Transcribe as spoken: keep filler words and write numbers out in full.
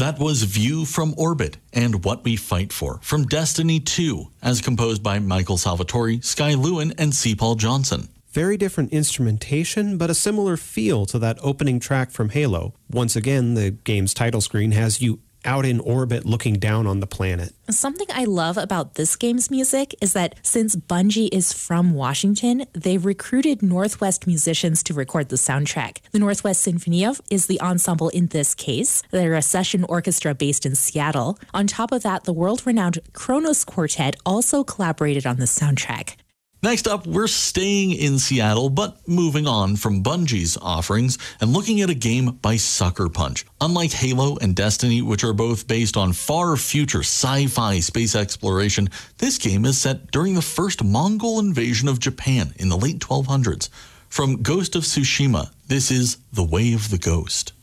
That was View from Orbit and What We Fight For from Destiny two, as composed by Michael Salvatore, Sky Lewin, and C. Paul Johnson. Very different instrumentation, but a similar feel to that opening track from Halo. Once again, the game's title screen has you out in orbit looking down on the planet. Something I love about this game's music is that since Bungie is from Washington, they've recruited Northwest musicians to record the soundtrack. The Northwest Sinfonia is the ensemble in this case. They're a session orchestra based in Seattle. On top of that, the world-renowned Kronos Quartet also collaborated on the soundtrack. Next up, we're staying in Seattle, but moving on from Bungie's offerings and looking at a game by Sucker Punch. Unlike Halo and Destiny, which are both based on far future sci-fi space exploration, this game is set during the first Mongol invasion of Japan in the late twelve hundreds. From Ghost of Tsushima, this is The Way of the Ghost.